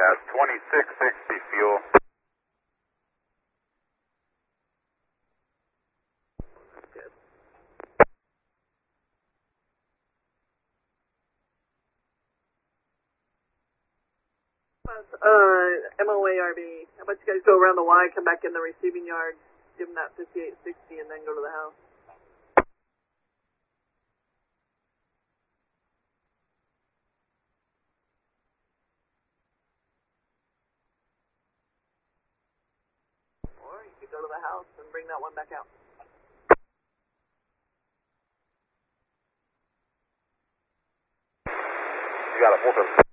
Yeah, 2660 fuel. Good. MOARB. How about you guys go around the Y, come back in the receiving yard, give them that 5860, and then go to the house. Or you could go to the house and bring that one back out. You got a full